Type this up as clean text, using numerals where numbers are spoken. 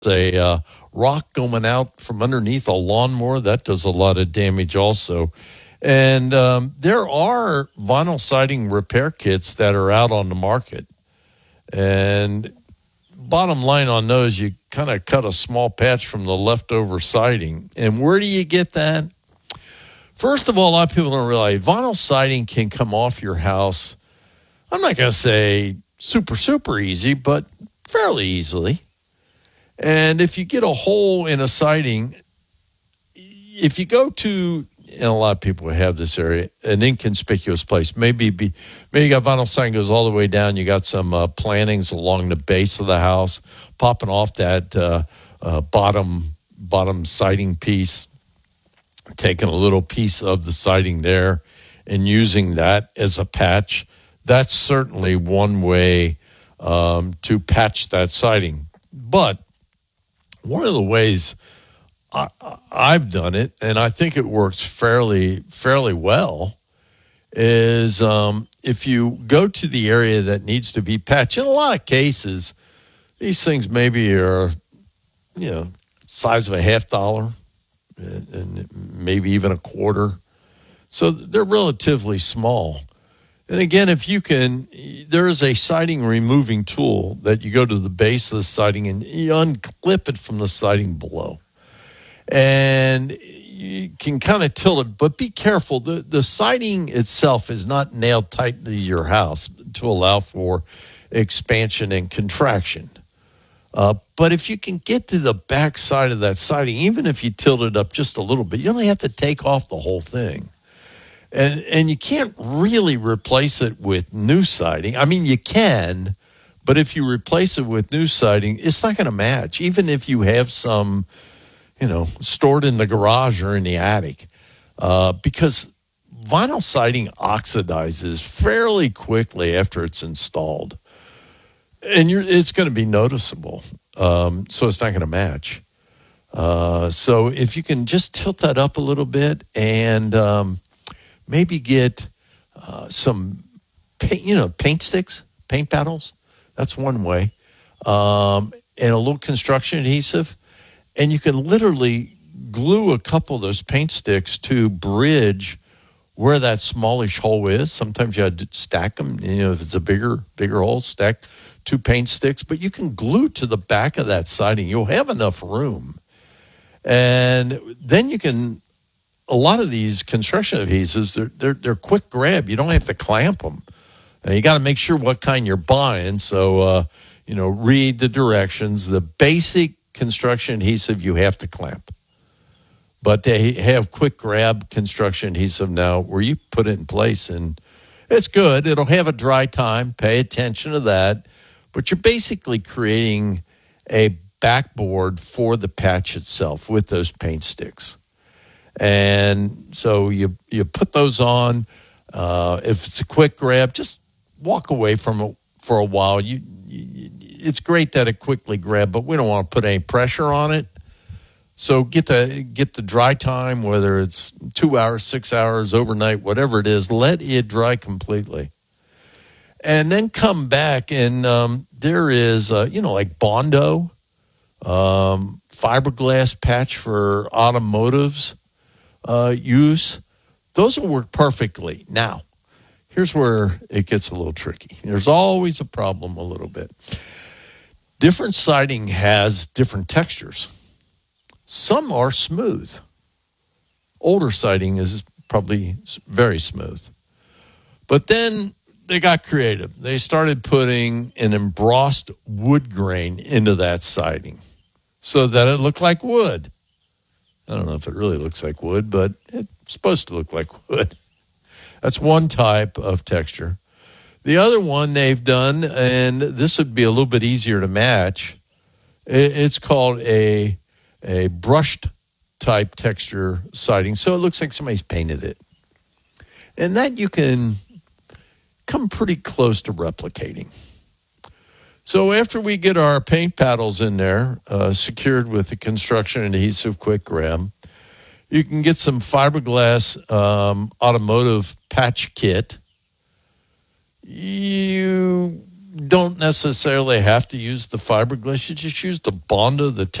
rock going out from underneath a lawnmower, that does a lot of damage also. And there are vinyl siding repair kits that are out on the market. And bottom line on those, you kind of cut a small patch from the leftover siding. And where do you get that? First of all, a lot of people don't realize vinyl siding can come off your house. I'm not going to say super easy, but fairly easily. And if you get a hole in a siding, if you go to, and a lot of people have this area, an inconspicuous place, maybe you got vinyl siding goes all the way down. You got some plantings along the base of the house, popping off that bottom siding piece, taking a little piece of the siding there and using that as a patch. That's certainly one way to patch that siding. But one of the ways I've done it, and I think it works fairly well, is if you go to the area that needs to be patched. In a lot of cases, these things maybe are, size of a $50 and maybe even a quarter. So they're relatively small. And again, if you can, there is a siding removing tool that you go to the base of the siding and you unclip it from the siding below. And you can kind of tilt it, but be careful. The siding itself is not nailed tight to your house to allow for expansion and contraction. But if you can get to the back side of that siding, even if you tilt it up just a little bit, you only have to take off the whole thing. And you can't really replace it with new siding. I mean, you can, but if you replace it with new siding, it's not going to match, even if you have some, stored in the garage or in the attic, because vinyl siding oxidizes fairly quickly after it's installed. And it's going to be noticeable, so it's not going to match. So if you can just tilt that up a little bit and maybe get some paint sticks, paint paddles. That's one way. And a little construction adhesive. And you can literally glue a couple of those paint sticks to bridge where that smallish hole is. Sometimes you have to stack them. If it's a bigger hole, stack 2 paint sticks. But you can glue to the back of that siding. You'll have enough room. And then you can, a lot of these construction adhesives, they're quick grab. You don't have to clamp them. And you got to make sure what kind you're buying. So, read the directions. The basic construction adhesive you have to clamp. But they have quick grab construction adhesive now where you put it in place and it's good. It'll have a dry time. Pay attention to that. But you're basically creating a backboard for the patch itself with those paint sticks. And so you put those on. If it's a quick grab, just walk away from it for a while. It's great that it quickly grabs, but we don't want to put any pressure on it. So get the dry time, whether it's 2 hours, 6 hours, overnight, whatever it is. Let it dry completely, and then come back. And there is like Bondo, fiberglass patch for automotives. Use. Those will work perfectly. Now, here's where it gets a little tricky. There's always a problem a little bit. Different siding has different textures. Some are smooth. Older siding is probably very smooth. But then they got creative. They started putting an embossed wood grain into that siding so that it looked like wood. I don't know if it really looks like wood, but it's supposed to look like wood. That's one type of texture. The other one they've done, and this would be a little bit easier to match, it's called a brushed type texture siding. So it looks like somebody's painted it. And that you can come pretty close to replicating. So after we get our paint paddles in there, secured with the construction adhesive quick grab, you can get some fiberglass automotive patch kit. You don't necessarily have to use the fiberglass. You just use the Bondo, the